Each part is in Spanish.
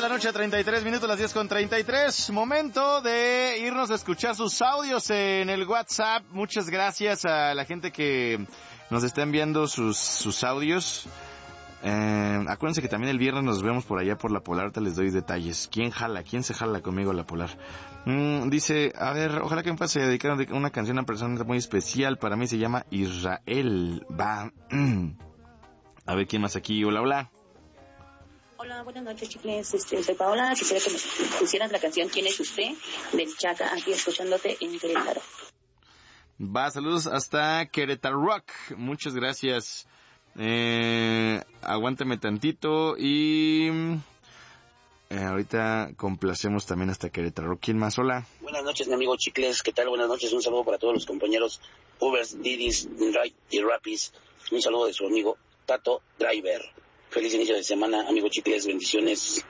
la noche, 33 minutos, las 10:33. Momento de irnos a escuchar sus audios en el WhatsApp. Muchas gracias a la gente que nos está enviando sus audios. Acuérdense que también el viernes nos vemos por allá por la Polar. Ahorita les doy detalles. ¿Quién se jala conmigo a la Polar? Dice, a ver, ojalá que me pase a dedicar una canción a una persona muy especial. Para mí se llama Israel. Va. A ver, ¿quién más aquí? Hola, hola. Hola, buenas noches, chicles. Soy Paola. Quisiera que me pusieras la canción ¿Quién es usted? Del Chaca, aquí escuchándote en Querétaro. Va, saludos hasta Querétaro Rock. Muchas gracias. Aguántame tantito y ahorita complacemos también hasta Querétaro Rock. ¿Quién más? Hola. Buenas noches, mi amigo Chicles. ¿Qué tal? Buenas noches. Un saludo para todos los compañeros Ubers, Didis, Ride y Rapis. Un saludo de su amigo Tato Driver. Feliz inicio de semana, amigo Chicles, bendiciones.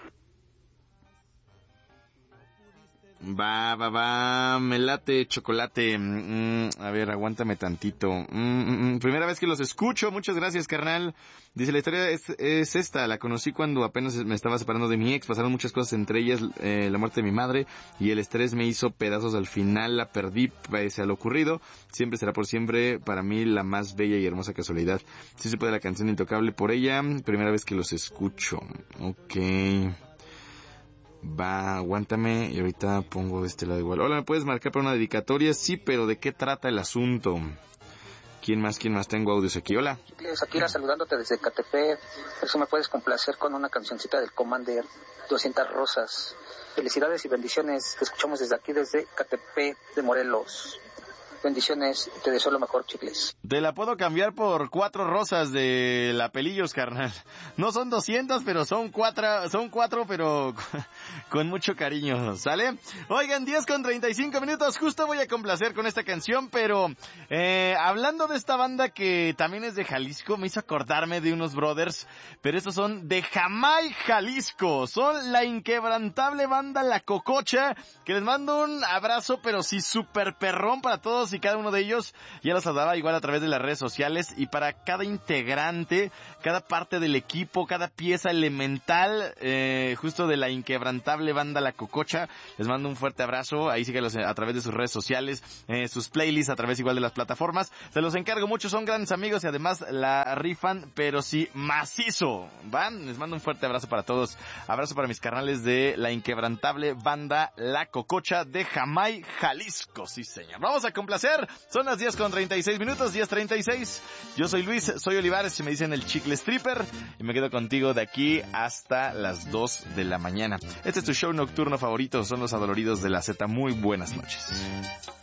Va, me late chocolate. A ver, aguántame tantito. Primera vez que los escucho, muchas gracias, carnal. Dice, la historia es esta, la conocí cuando apenas me estaba separando de mi ex, pasaron muchas cosas, entre ellas la muerte de mi madre, y el estrés me hizo pedazos, al final la perdí pese a lo ocurrido. Siempre será por siempre para mí la más bella y hermosa casualidad. Sí se puede, la canción Intocable por ella, primera vez que los escucho. Ok. Va, aguántame y ahorita pongo de este lado igual. Hola, ¿me puedes marcar para una dedicatoria? Sí, pero ¿de qué trata el asunto? ¿Quién más? Tengo audios aquí. Hola. Shakira, saludándote desde Catepec. Eso me puedes complacer con una cancioncita del Commander, 200 rosas. Felicidades y bendiciones. Te escuchamos desde aquí, desde Catepec de Morelos. Bendiciones, te deseo lo mejor, Chicles. Te la puedo cambiar por 4 rosas de la Pelillos, carnal. No son 200, pero son 4, pero con mucho cariño, ¿sale? Oigan, 10:35 minutos, justo voy a complacer con esta canción, pero hablando de esta banda que también es de Jalisco, me hizo acordarme de unos brothers, pero estos son de Jamay, Jalisco. Son la inquebrantable banda La Cococha, que les mando un abrazo, pero sí súper perrón para todos y cada uno de ellos. Ya los saludaba igual a través de las redes sociales, y para cada integrante, cada parte del equipo, cada pieza elemental justo de la inquebrantable banda La Cococha, les mando un fuerte abrazo. Ahí síguelos a través de sus redes sociales, sus playlists a través igual de las plataformas. Se los encargo mucho, son grandes amigos y además la rifan, pero sí macizo. ¿Van? Les mando un fuerte abrazo para todos. Abrazo para mis carnales de la inquebrantable banda La Cococha de Jamay, Jalisco. Sí, señor. Vamos a complacer. Son las 10:36 minutos, 10:36. Yo soy Luis, soy Olivares, y me dicen el Chicle Stripper, y me quedo contigo de aquí hasta las 2 de la mañana. Este es tu show nocturno favorito, son los Adoloridos de la Z. Muy buenas noches.